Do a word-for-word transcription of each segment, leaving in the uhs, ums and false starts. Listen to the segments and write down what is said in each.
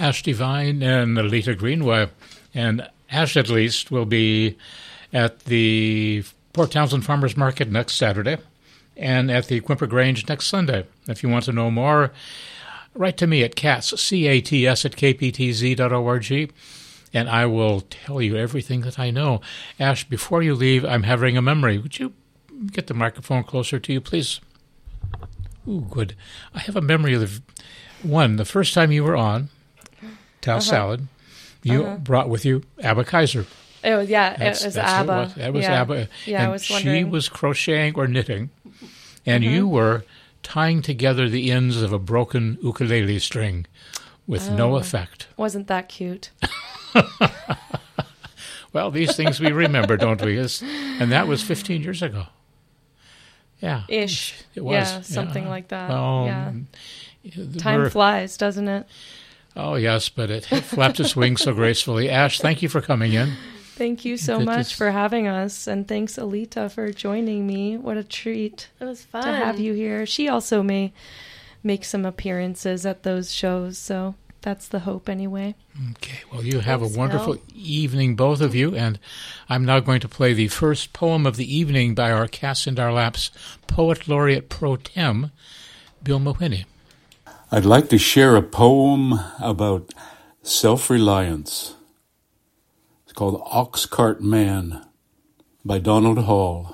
Ash Devine and Alita Greenway. And Ash, at least, will be at the Port Townsend Farmers Market next Saturday and at the Quimper Grange next Sunday. If you want to know more, write to me at cats, C A T S, at k p t z dot org, and I will tell you everything that I know. Ash, before you leave, I'm having a memory. Would you get the microphone closer to you, please? Ooh, good. I have a memory of the, one, the first time you were on Tao uh-huh. Salad, you uh-huh. brought with you Abba Kaiser. Oh, yeah, That's, it was that's Abba. It was. That was yeah. Abba. Yeah, and I was wondering. She was crocheting or knitting, and mm-hmm. you were tying together the ends of a broken ukulele string with oh, no effect. Wasn't that cute? Well, these things we remember, don't we? It's, and that was fifteen years ago. Yeah. Ish. It was. Yeah, something yeah. like that. Well, yeah. Time flies, doesn't it? Oh, yes, but it flapped its wings so gracefully. Ash, thank you for coming in. Thank you so It much is- for having us, and thanks, Alita, for joining me. What a treat It was fun to have you here. She also may make some appearances at those shows, so that's the hope anyway. Okay, well, you have Thanks, a wonderful Bill. evening, both of you, and I'm now going to play the first poem of the evening by our Cats in Our Laps Poet Laureate Pro Tem, Bill Mawhinney. I'd like to share a poem about self-reliance. It's called Oxcart Man by Donald Hall.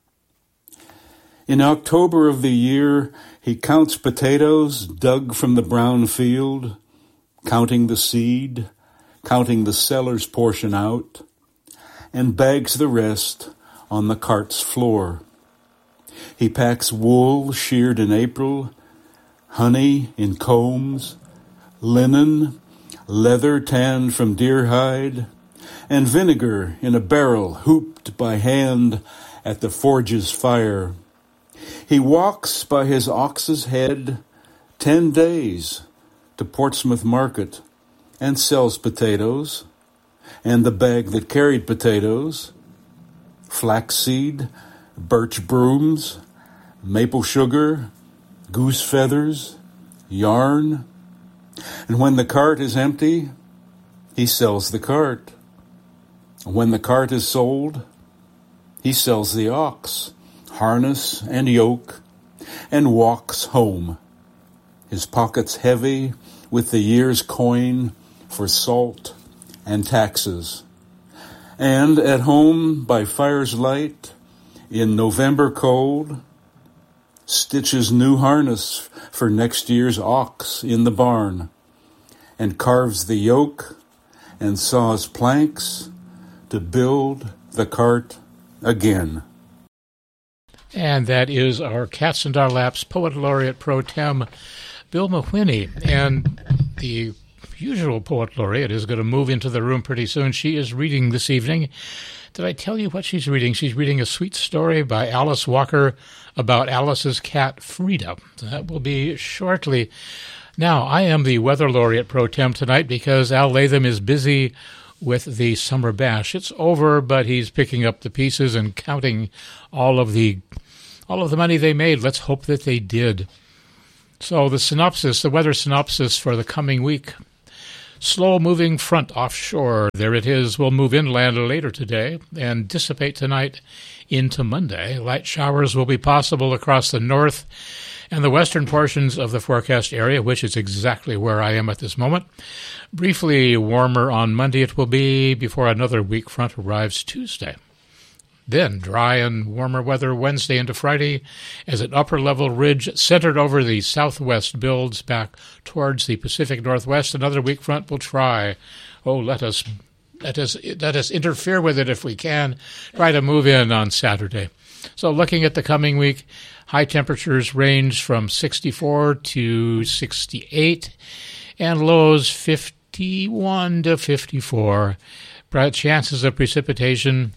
In October of the year, he counts potatoes dug from the brown field, counting the seed, counting the seller's portion out, and bags the rest on the cart's floor. He packs wool sheared in April, honey in combs, linen, leather tanned from deer hide, and vinegar in a barrel hooped by hand at the forge's fire. He walks by his ox's head ten days to Portsmouth Market and sells potatoes, and the bag that carried potatoes, flaxseed, birch brooms, maple sugar, goose feathers, yarn. And when the cart is empty, he sells the cart. When the cart is sold, he sells the ox, harness and yoke, and walks home, his pockets heavy with the year's coin for salt and taxes. And at home by fire's light, in November cold, stitches new harness for next year's ox in the barn, and carves the yoke and saws planks to build the cart again. And that is our Cats in Our Laps Poet Laureate Pro Tem, Bill Mawhinney. And the usual Poet Laureate is going to move into the room pretty soon. She is reading this evening. Did I tell you what she's reading? She's reading a sweet story by Alice Walker about Alice's cat, Frida. That will be shortly. Now, I am the Weather Laureate Pro Tem tonight because Al Latham is busy with the Summer Bash. It's over, but he's picking up the pieces and counting all of the all of the money they made. Let's hope that they did. So the synopsis, the weather synopsis for the coming week. Slow-moving front offshore. There it is. Will move inland later today and dissipate tonight into Monday. Light showers will be possible across the north and the western portions of the forecast area, which is exactly where I am at this moment. Briefly warmer on Monday it will be before another weak front arrives Tuesday. Then dry and warmer weather Wednesday into Friday as an upper-level ridge centered over the southwest builds back towards the Pacific Northwest. Another weak front will try. Oh, let us let us let us interfere with it if we can. Try to move in on Saturday. So looking at the coming week, high temperatures range from sixty-four to sixty-eight, and lows fifty-one to fifty-four. Bright chances of precipitation.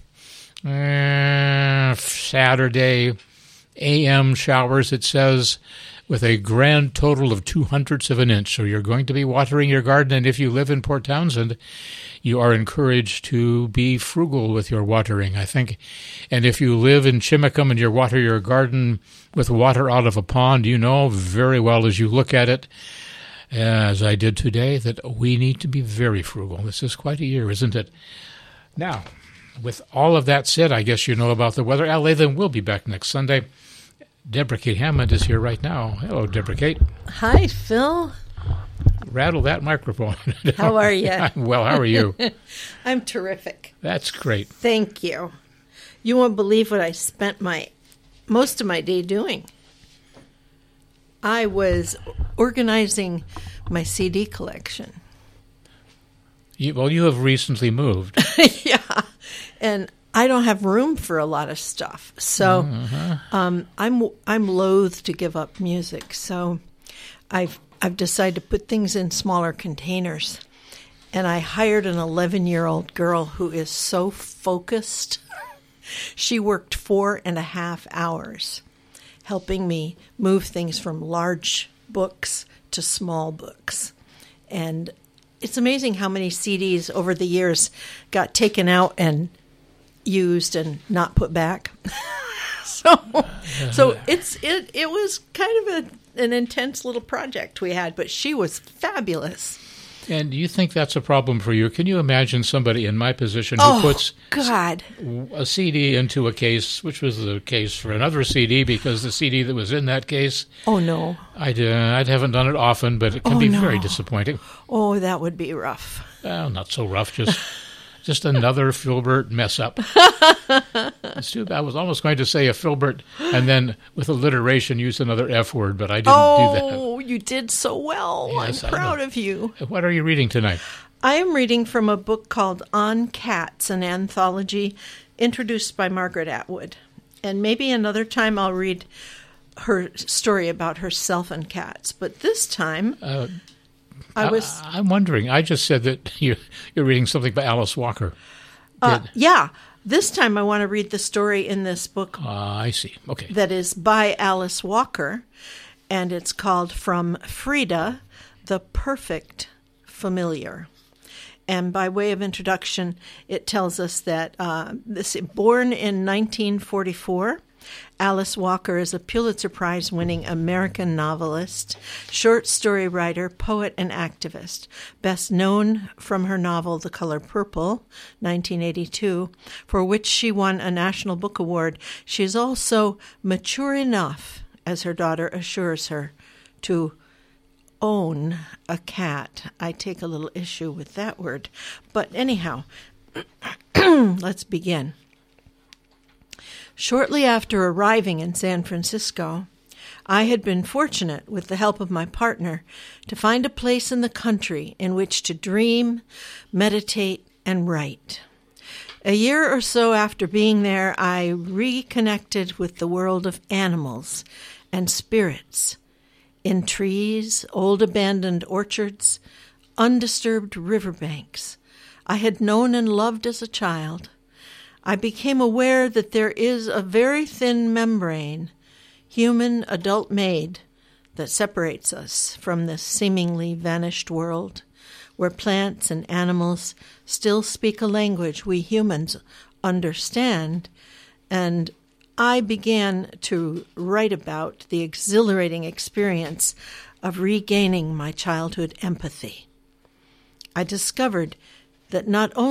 Uh, Saturday, A M showers, it says, with a grand total of two hundredths of an inch. So you're going to be watering your garden, and if you live in Port Townsend, you are encouraged to be frugal with your watering, I think. And if you live in Chimacum and you water your garden with water out of a pond, you know very well as you look at it as I did today, that we need to be very frugal. This is quite a year, isn't it? Now, with all of that said, I guess you know about the weather. Al Lathan will be back next Sunday. Deborah Kate Hammond is here right now. Hello, Deborah Kate. Hi, Phil. Rattle that microphone. How are you? Well, how are you? I'm terrific. That's great. Thank you. You won't believe what I spent my most of my day doing. I was organizing my C D collection. You, well, you have recently moved. Yeah, and I don't have room for a lot of stuff, so uh-huh. um, I'm I'm loath to give up music. So I've I've decided to put things in smaller containers, and I hired an eleven-year-old girl who is so focused. She worked four and a half hours helping me move things from large books to small books. And it's amazing how many C Ds over the years got taken out and used and not put back. so so it's it it was kind of a, an intense little project we had, but she was fabulous. And do you think that's a problem for you? Can you imagine somebody in my position who oh, puts God. a C D into a case, which was the case for another C D, because the C D that was in that case... Oh, no. I'd, uh, I haven't done it often, but it can oh, be no. very disappointing. Oh, that would be rough. Well, not so rough, just... Just another Filbert mess up. It's too bad. I was almost going to say a Filbert and then with alliteration use another F word, but I didn't oh, do that. Oh, you did so well. Yes, I'm proud of you. What are you reading tonight? I am reading from a book called On Cats, an anthology introduced by Margaret Atwood. And maybe another time I'll read her story about herself and cats. But this time... Uh, I was. I, I'm wondering. I just said that you, you're reading something by Alice Walker. Uh, yeah. This time I want to read the story in this book. Uh, I see. Okay. That is by Alice Walker, and it's called From Frida, the Perfect Familiar. And by way of introduction, it tells us that uh, this born in nineteen forty-four. Alice Walker is a Pulitzer Prize-winning American novelist, short story writer, poet, and activist. Best known from her novel The Color Purple, nineteen eighty-two, for which she won a National Book Award. She is also mature enough, as her daughter assures her, to own a cat. I take a little issue with that word. But anyhow, let's begin. Shortly after arriving in San Francisco, I had been fortunate, with the help of my partner, to find a place in the country in which to dream, meditate, and write. A year or so after being there, I reconnected with the world of animals and spirits. In trees, old abandoned orchards, undisturbed riverbanks, I had known and loved as a child. I became aware that there is a very thin membrane, human adult-made, that separates us from this seemingly vanished world, where plants and animals still speak a language we humans understand, and I began to write about the exhilarating experience of regaining my childhood empathy. I discovered that not only